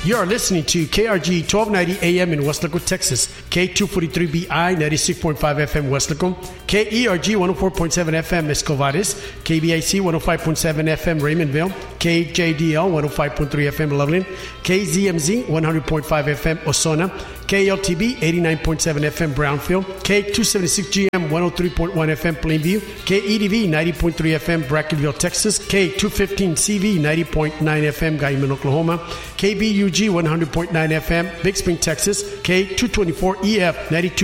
You're listening to KRG 1290 AM in Weslaco, Texas, K243BI 96.5 FM Weslaco, KERG 104.7 FM Escovares, KBIC 105.7 FM Raymondville, KJDL 105.3 FM Loveland, KZMZ 100.5 FM Osona, KLTB 89.7 FM Brownfield, K276GM 103.1 FM Plainview, KEDV 90.3 FM Brackettville, Texas, K215CV 90.9 FM Guyman, Oklahoma, KBUG 100.9 FM Big Spring, Texas, K224EF 92